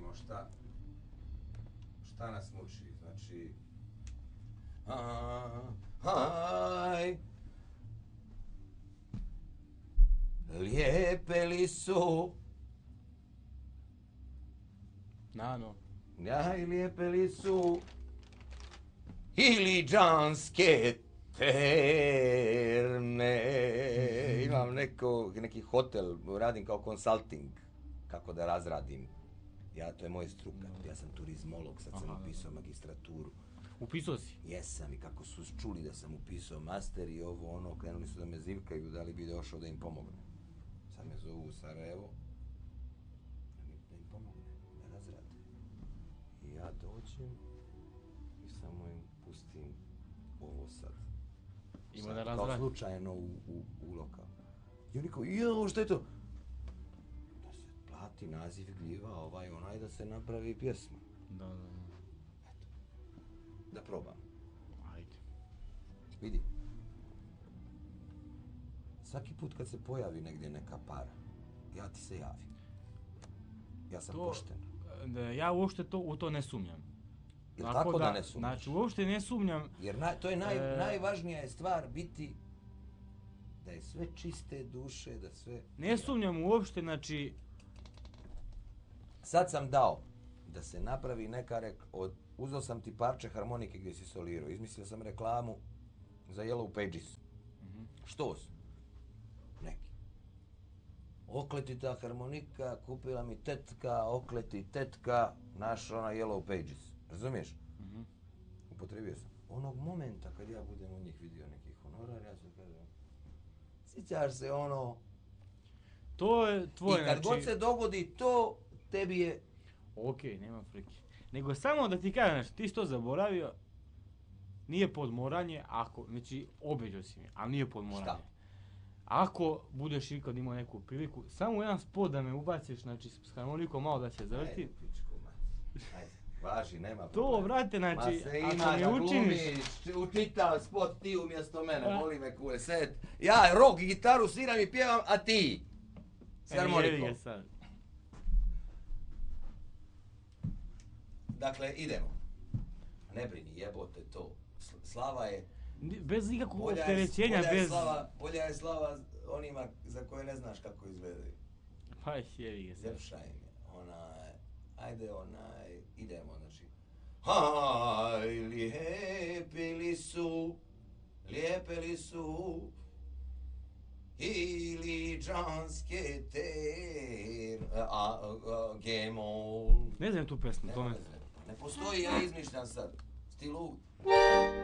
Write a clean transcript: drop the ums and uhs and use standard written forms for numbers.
vidimo šta nas muči. Znači... Aj, lijepe li su... Nano. Aj, lijepe li su... Iliđanske terne. Imam neki hotel, radim kao konsulting, kako da razradim. To je moj struka, ja sam turizmolog, sad sam upisao magistraturu. Upisao si? Jesam, i kako su čuli da sam upisao master i ovo ono, krenuli su da me zivkaju, da li bi došao da im pomogne. Sad me zovu u Sarajevo, da im pomogne, da razrade. I ja dođem i samo im pustim ovo sad. Ima da Kao razrade. slučajno u lokal. I oni kao, jao, šta je to? Da se plati naziv gljiva, onaj, da se napravi pjesma. Da. Da probam. Ajde. Vidi. Svaki put kad se pojavi negdje neka para, ja ti se javim. Ja sam pošten. Ja uopšte u to ne sumnjam. Jel tako da ne sumnjaš? Znači, uopšte ne sumnjam. Jer to je najvažnija je stvar biti da je sve čiste duše, da sve... Ne sumnjam uopšte, znači... Sad sam dao da se napravi neka uzeo sam ti parče harmonike gdje si solirao, izmislio sam reklamu za Yellow Pages. Što su? Neki. Okleti ta harmonika, kupila mi tetka, okleti tetka, naš Yellow Pages. Razumiješ? Upotrebio sam. Onog momenta kad ja budem od njih vidio neki honorar, ja ću kažem, sjećaš se ono... To je tvoje, I kad god se dogodi to, tebi je... Okej, nema frike. Nego samo da ti kažem, znači, ti si to zaboravio, nije podmoranje, znači, obećao si mi, ali nije podmoranje. Šta? Ako budeš ikad imao neku priliku, samo jedan spot da me ubaciš, znači, s harmonikom malo da se zavrti. Ajde, pičku, ajde, važi, nema problema. To, vrate, znači, ako mi učiniš... Učitav spot ti umjesto mene, boli me kule, sed. Ja rock i gitaru sviram i pjevam, a ti? S harmonikom. Dakle, idemo. Ne brini, jebote to. Slava je... Bez nikakvog opterećenja, bez... Bolja je slava onima za koje ne znaš kako izgledaju. Pa jevi ga sad. Ljepša im je. Idemo, znači. Aj, lijepe li su, iliđanske gemol. Ne znam tu pesmu, to ne znam. Ne postoji, ja izmišljam sad. Stilu.